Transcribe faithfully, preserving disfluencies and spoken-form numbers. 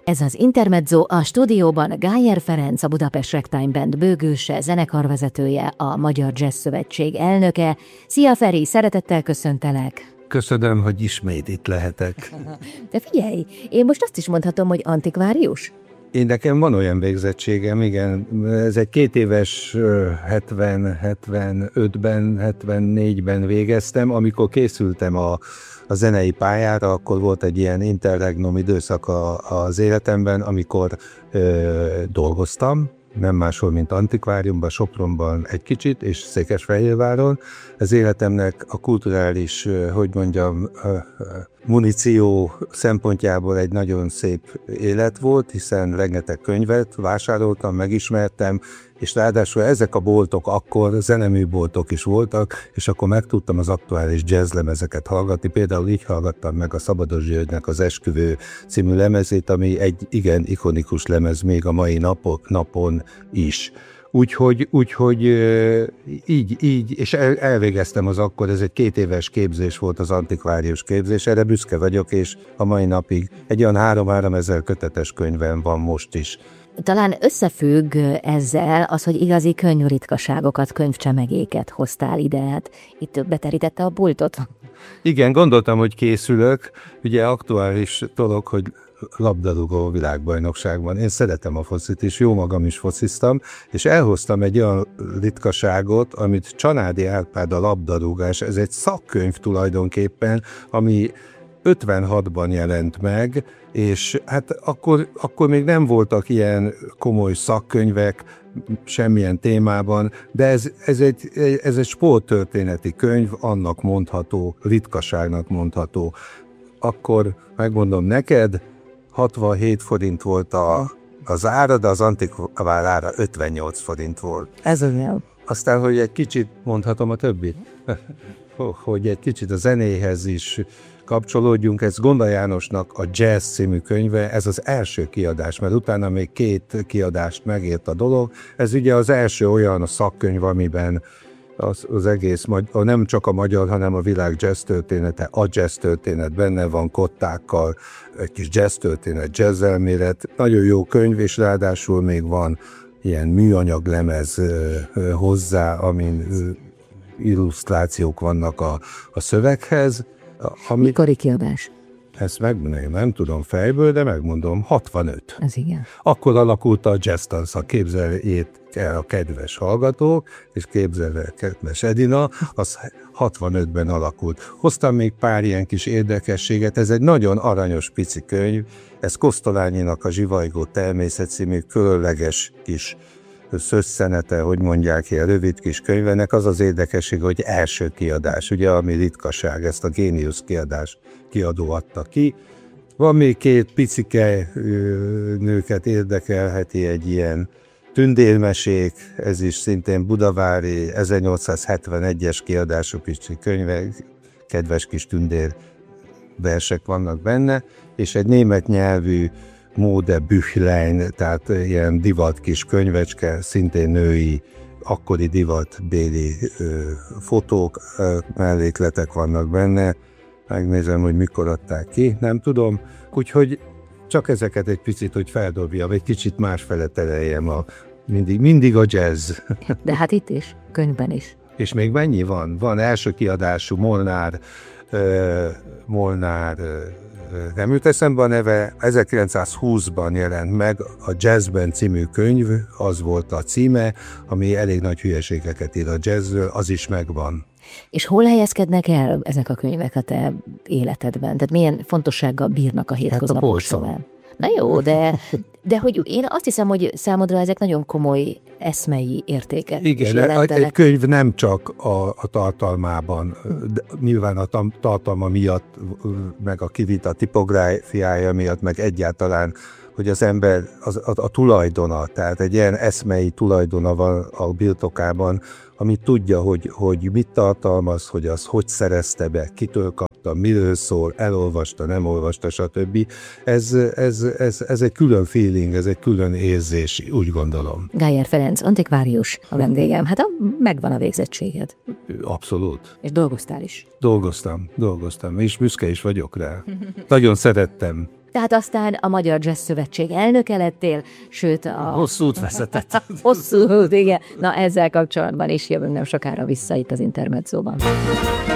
Ez az Intermezzo, a stúdióban Gájer Ferenc, a Budapest Ragtime Band bőgőse, zenekarvezetője, a Magyar Jazz Szövetség elnöke. Szia Feri, szeretettel köszöntelek! Köszönöm, hogy ismét itt lehetek. De figyelj, én most azt is mondhatom, hogy antikvárius? Én nekem van olyan végzettségem, igen, ez egy két éves hetven hetvenötben, hetvennégyben végeztem, amikor készültem a, a zenei pályára, akkor volt egy ilyen interregnum időszak a, az életemben, amikor ö, dolgoztam, nem máshol, mint antikváriumban, Sopronban egy kicsit, és Székesfehérváron. Az életemnek a kulturális, hogy mondjam, muníció szempontjából egy nagyon szép élet volt, hiszen rengeteg könyvet vásároltam, megismertem, és ráadásul ezek a boltok akkor zeneműboltok is voltak, és akkor megtudtam az aktuális jazzlemezeket hallgatni. Például így hallgattam meg a Szabados Györgynek az Esküvő című lemezét, ami egy igen ikonikus lemez még a mai napon, napon is. Úgyhogy, úgyhogy így, így, és el, elvégeztem az akkor, ez egy két éves képzés volt, az antikvárius képzés, erre büszke vagyok, és a mai napig egy olyan három-három ezer kötetes könyvem van most is. Talán összefügg ezzel az, hogy igazi könyvritkaságokat, könyvcsemegéket hoztál ide, hát itt beterítette a pultot. Igen, gondoltam, hogy készülök, ugye aktuális dolog, hogy labdarúgó világbajnokságban. Én szeretem a focit, és jó magam is fociztam, és elhoztam egy olyan ritkaságot, amit Csanádi Árpád a labdarúgás, ez egy szakkönyv tulajdonképpen, ami ötvenhatban jelent meg, és hát akkor, akkor még nem voltak ilyen komoly szakkönyvek semmilyen témában, de ez, ez, egy, ez egy sporttörténeti könyv, annak mondható, ritkaságnak mondható. Akkor megmondom neked, hatvanhét forint volt a, az ára, de az antikvár ára ötvennyolc forint volt. Ez olyan. Aztán, hogy egy kicsit mondhatom a többit, hogy egy kicsit a zenéhez is kapcsolódjunk, ez Gonda Jánosnak a Jazz című könyve, ez az első kiadás, mert utána még két kiadást megért a dolog. Ez ugye az első olyan a szakkönyv, amiben az, az egész, nem csak a magyar, hanem a világ jazz története, a jazz történet benne van kottákkal, egy kis jazz történet, jazz elmélet, nagyon jó könyv, és ráadásul még van ilyen műanyag lemez hozzá, amin illusztrációk vannak a, a szöveghez. Ami, Mikori kiadás? Ezt meg nem tudom fejből, de megmondom, hatvanöt. Ez igen. Akkor alakult a jazz tanszak, képzeljék el a kedves hallgatók, és képzelje el kedves Edina, az hatvanötben alakult. Hoztam még pár ilyen kis érdekességet, ez egy nagyon aranyos pici könyv, ez Kosztolányinak a Zsivajgó természet című különleges kis szösszenete, hogy mondják, ilyen rövid kis könyvenek, az az érdekesség, hogy első kiadás, ugye, ami ritkaság, ezt a Géniusz kiadás kiadó adta ki. Van még két picike nőket érdekelheti egy ilyen tündérmesék, ez is szintén budavári ezernyolcszázhetvenegyes kiadású pici könyve, kedves kis tündér versek vannak benne, és egy német nyelvű Mode Büchlein, tehát ilyen divat kis könyvecske, szintén női, akkori divatbéli ö, fotók, ö, mellékletek vannak benne. Megnézem, hogy mikor adták ki, nem tudom. Úgyhogy csak ezeket egy picit, hogy feldobjam, egy kicsit másfele tereljem a mindig, mindig a jazz. De hát itt is, könyvben is. És még mennyi van? Van első kiadású Molnár, ö, Molnár, ö, nem jut eszembe a neve, ezerkilencszázhúszban jelent meg a Jazzben című könyv, az volt a címe, ami elég nagy hülyeségeket ír a jazzről, az is megvan. És hol helyezkednek el ezek a könyvek a te életedben? Tehát milyen fontossággal bírnak a hétköznapok során? Na jó, de, de hogy én azt hiszem, hogy számodra ezek nagyon komoly eszmei értéket is jelentenek. Igen, egy könyv nem csak a, a tartalmában, de nyilván a tartalma miatt, meg a kivita tipográfiája miatt, meg egyáltalán, hogy az ember, az, a, a tulajdona, tehát egy ilyen eszmei tulajdona van a birtokában, ami tudja, hogy, hogy mit tartalmaz, hogy az hogy szerezte be, kitől kapta, miről szól, elolvasta, nem olvasta, stb. Ez, ez, ez, ez egy külön feeling, ez egy külön érzés, úgy gondolom. Gájer Ferenc, antikvárius a vendégem. Hát a, megvan a végzettséged. Abszolút. És dolgoztál is? Dolgoztam, dolgoztam, és büszke is vagyok rá. Nagyon szerettem. tehát aztán a Magyar Jazz Szövetség elnöke lettél, sőt a... Hosszú út vezetett. Hosszú út, igen. Na ezzel kapcsolatban is jövünk nem sokára vissza itt az Intermedzóban.